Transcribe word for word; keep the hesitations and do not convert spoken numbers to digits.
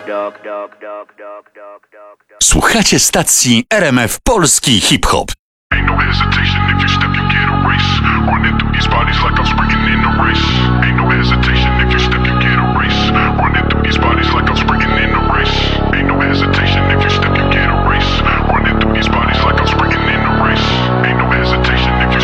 Słuchacie stacji R M F Polski Hip-Hop. Ain't no hesitation if you step, you get a race. Running through these bodies like I'm sprinting in a race. Ain't no